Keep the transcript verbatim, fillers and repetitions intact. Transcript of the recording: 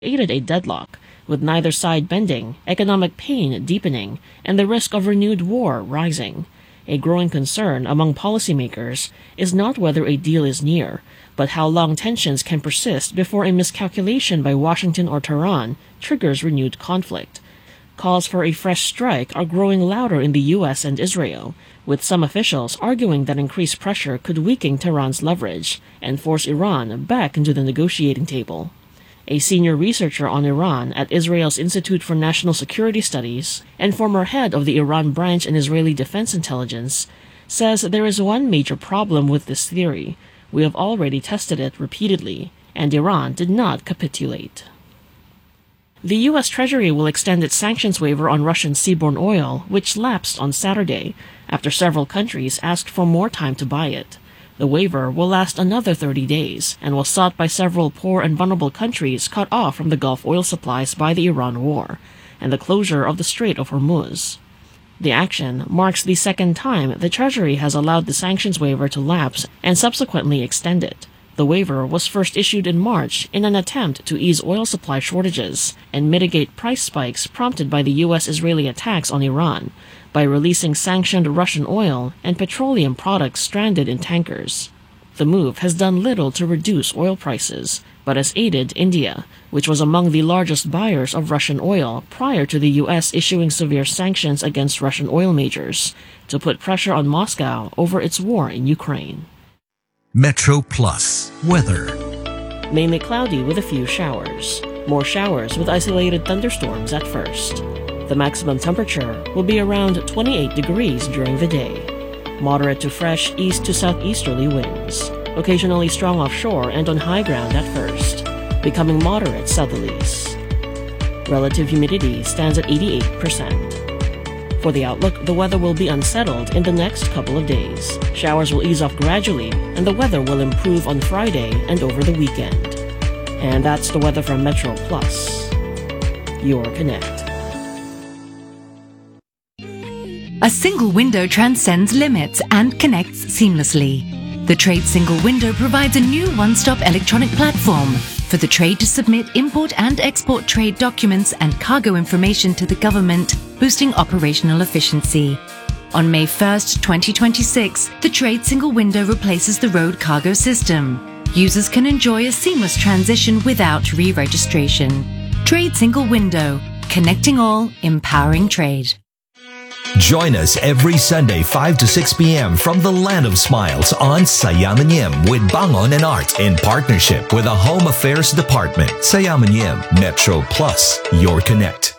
created a deadlock, with neither side bending, economic pain deepening, and the risk of renewed war rising. A growing concern among policymakers is not whether a deal is near, but how long tensions can persist before a miscalculation by Washington or Tehran triggers renewed conflict. Calls for a fresh strike are growing louder in the U S and Israel, with some officials arguing that increased pressure could weaken Tehran's leverage and force Iran back into the negotiating table. A senior researcher on Iran at Israel's Institute for National Security Studies and former head of the Iran branch in Israeli Defense Intelligence says there is one major problem with this theory. We have already tested it repeatedly, and Iran did not capitulate. The U S Treasury will extend its sanctions waiver on Russian seaborne oil, which lapsed on Saturday, after several countries asked for more time to buy it. The waiver will last another thirty days and was sought by several poor and vulnerable countries cut off from the Gulf oil supplies by the Iran war and the closure of the Strait of Hormuz. The action marks the second time the Treasury has allowed the sanctions waiver to lapse and subsequently extend it. The waiver was first issued in March in an attempt to ease oil supply shortages and mitigate price spikes prompted by the U S-Israeli attacks on Iran by releasing sanctioned Russian oil and petroleum products stranded in tankers. The move has done little to reduce oil prices, but has aided India, which was among the largest buyers of Russian oil prior to the U S issuing severe sanctions against Russian oil majors, to put pressure on Moscow over its war in Ukraine. Metro Plus weather. Mainly cloudy with a few showers. More showers with isolated thunderstorms at first. The maximum temperature will be around twenty-eight degrees during the day. Moderate to fresh east to southeasterly winds. Occasionally strong offshore and on high ground at first, becoming moderate southerlies. Relative humidity stands at eighty-eight percent. For the outlook, the weather will be unsettled in the next couple of days. Showers will ease off gradually, and the weather will improve on Friday and over the weekend. And that's the weather from Metro Plus, your Connect. A single window transcends limits and connects seamlessly. The Trade Single Window provides a new one-stop electronic platform for the trade to submit import and export trade documents and cargo information to the government, boosting operational efficiency. On May first, twenty twenty-six, the Trade Single Window replaces the road cargo system. Users can enjoy a seamless transition without re-registration. Trade Single Window, connecting all, empowering trade. Join us every Sunday five to six p.m. from the Land of Smiles on Sayamanim with Bangon and Art in partnership with the Home Affairs Department. Sayamanim, Metro Plus, your Connect.